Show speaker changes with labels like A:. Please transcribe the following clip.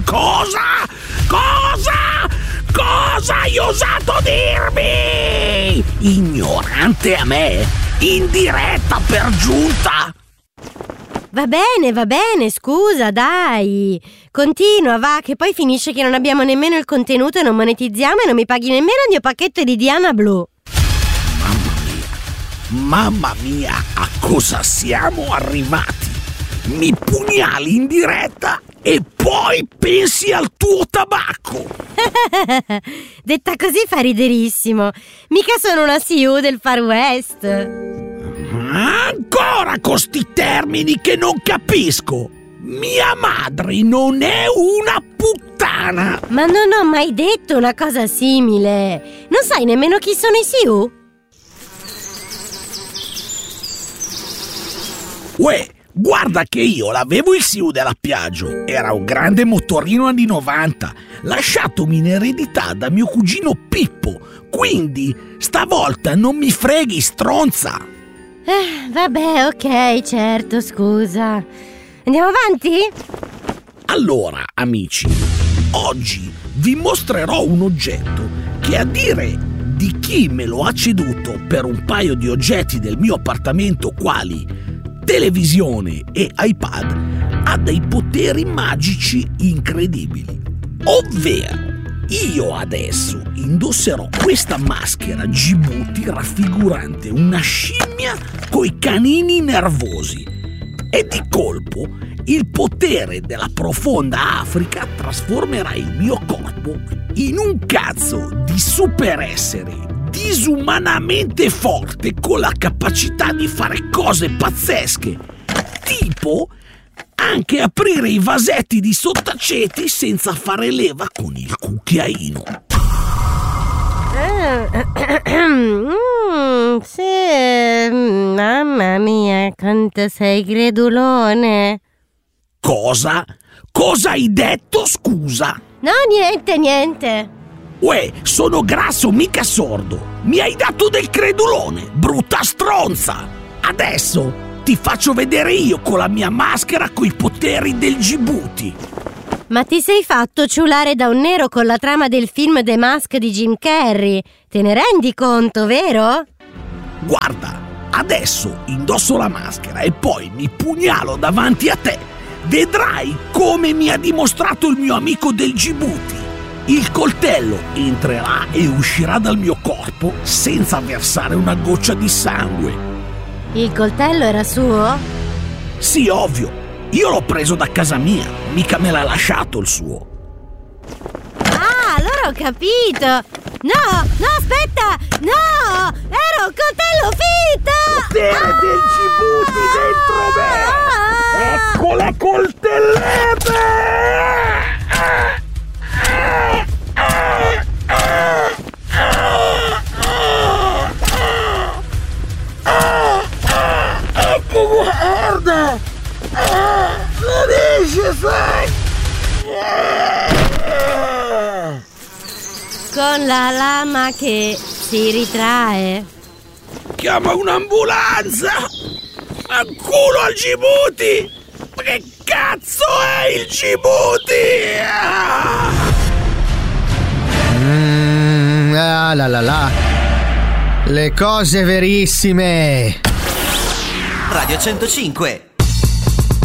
A: Cosa? Cosa hai osato dirmi? Ignorante a me? In diretta per giunta?
B: Va bene, scusa, dai. Continua, va, che poi finisce che non abbiamo nemmeno il contenuto e non monetizziamo e non mi paghi nemmeno il mio pacchetto di Diana Blu.
A: Mamma mia, a cosa siamo arrivati? Mi pugnali in diretta e poi pensi al tuo tabacco.
B: Detta così fa riderissimo. Mica sono una CEO del Far West.
A: Ancora con sti termini che non capisco. Mia madre non è una puttana.
B: Ma non ho mai detto una cosa simile. Non sai nemmeno chi sono i CEO?
A: Uè, guarda che io l'avevo il SIU della Piaggio. Era un grande motorino anni 90, lasciatomi in eredità da mio cugino Pippo. Quindi stavolta non mi freghi, stronza.
B: Vabbè, ok, certo, scusa. Andiamo avanti?
A: Allora, amici, oggi vi mostrerò un oggetto che, a dire di chi me lo ha ceduto per un paio di oggetti del mio appartamento quali televisione e iPad, ha dei poteri magici incredibili. Ovvero, io adesso indosserò questa maschera Djibouti raffigurante una scimmia coi canini nervosi e di colpo il potere della profonda Africa trasformerà il mio corpo in un cazzo di superessere disumanamente forte con la capacità di fare cose pazzesche, tipo anche aprire i vasetti di sottaceti senza fare leva con il cucchiaino.
B: Sì, mamma mia, quanto sei credulone.
A: Cosa? Cosa hai detto, scusa?
B: No, niente.
A: Uè, sono grasso, mica sordo. Mi hai dato del credulone, brutta stronza. Adesso ti faccio vedere io con la mia maschera coi poteri del Djibouti.
B: Ma ti sei fatto ciulare da un nero con la trama del film The Mask di Jim Carrey. Te ne rendi conto, vero?
A: Guarda, adesso indosso la maschera e poi mi pugnalo davanti a te. Vedrai come mi ha dimostrato il mio amico del Djibouti. Il coltello entrerà e uscirà dal mio corpo senza versare una goccia di sangue.
B: Il coltello era suo?
A: Sì, ovvio. Io l'ho preso da casa mia, mica me l'ha lasciato il suo.
B: Ah, allora ho capito. No, aspetta. No, era un coltello finto.
A: Potere del Djibouti dentro me. Ecco la coltellata. Ecco, guarda. Non esce, sai.
B: Con la lama che si ritrae.
A: Chiama un'ambulanza. Ma culo al Djibouti. Ma che cazzo è il Djibouti?
C: Le cose verissime.
D: Radio 105